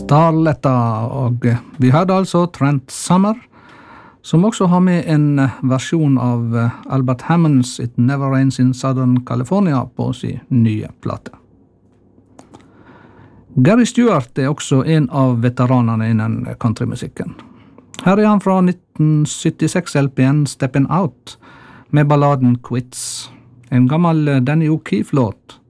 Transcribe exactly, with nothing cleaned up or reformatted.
Starletta, og vi hørte altså Trent Summer, som også har med en versjon av Albert Hammonds It Never Rains in Southern California på sin nye plate. Gary Stewart er også en av veteranene innen countrymusikken. Her er han fra nitten syttiseks-L P-en Steppin' Out med balladen Quits, en gammel Danny O'Keefe-låt